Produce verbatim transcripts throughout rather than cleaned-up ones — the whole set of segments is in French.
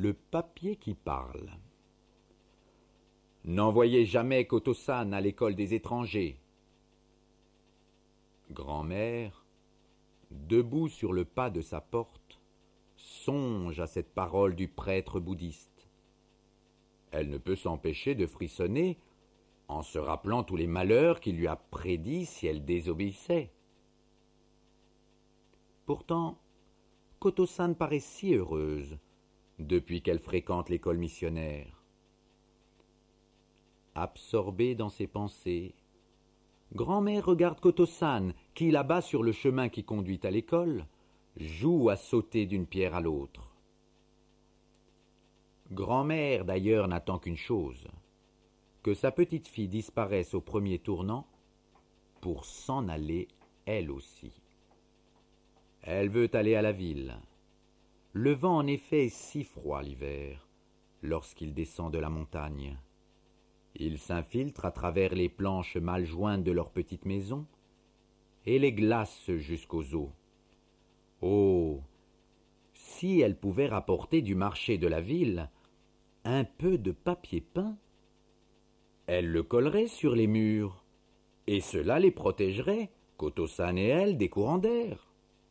Le papier qui parle. N'envoyez jamais Koto-san à l'école des étrangers. Grand-mère, debout sur le pas de sa porte, songe à cette parole du prêtre bouddhiste. Elle ne peut s'empêcher de frissonner en se rappelant tous les malheurs qu'il lui a prédits si elle désobéissait. Pourtant, Koto-san paraît si heureuse depuis qu'elle fréquente l'école missionnaire. Absorbée dans ses pensées, grand-mère regarde Koto-san qui, là-bas sur le chemin qui conduit à l'école, joue à sauter d'une pierre à l'autre. Grand-mère, d'ailleurs, n'attend qu'une chose, que sa petite-fille disparaisse au premier tournant pour s'en aller elle aussi. Elle veut aller à la ville. Le vent, en effet, est si froid l'hiver, lorsqu'il descend de la montagne. Il s'infiltre à travers les planches mal jointes de leur petite maison et les glace jusqu'aux os. Oh, si elle pouvait rapporter du marché de la ville un peu de papier peint, elle le collerait sur les murs, et cela les protégerait, Koto-san et elle, des courants d'air.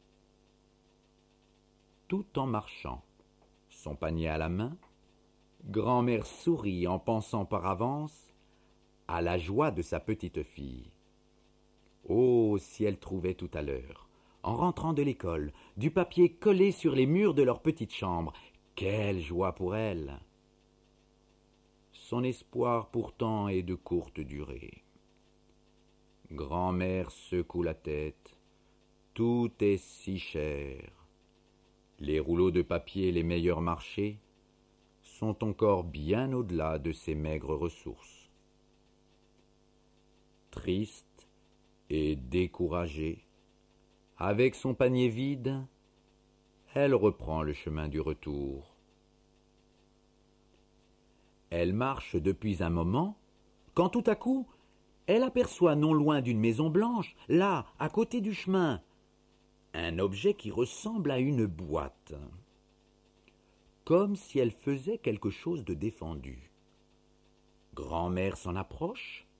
Tout en marchant, son panier à la main, grand-mère sourit en pensant par avance à la joie de sa petite fille. Oh, si elle trouvait tout à l'heure, en rentrant de l'école, du papier collé sur les murs de leur petite chambre, quelle joie pour elle! Son espoir pourtant est de courte durée. Grand-mère secoue la tête, tout est si cher. Les rouleaux de papier les meilleurs marchés sont encore bien au-delà de ses maigres ressources. Triste et découragée, avec son panier vide, elle reprend le chemin du retour. Elle marche depuis un moment, quand tout à coup, elle aperçoit non loin d'une maison blanche, là, à côté du chemin, un objet qui ressemble à une boîte, comme si elle faisait quelque chose de défendu. Grand-mère s'en approche